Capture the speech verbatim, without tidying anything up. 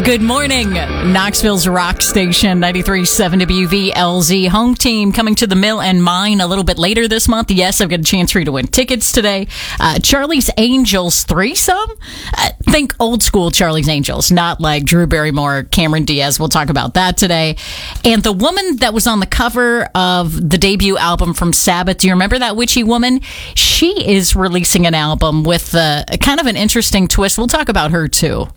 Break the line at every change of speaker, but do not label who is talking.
Good morning. Knoxville's rock station, ninety-three point seven W V L Z. Home team coming to the Mill and Mine a little bit later this month. Yes, I've got a chance for you to win tickets today. Uh, Charlie's Angels threesome. Uh, think old school Charlie's Angels, not like Drew Barrymore, Cameron Diaz. We'll talk about that today. And the woman that was on the cover of the debut album from Sabbath, do you remember that witchy woman? She is releasing an album with uh, kind of an interesting twist. We'll talk about her too.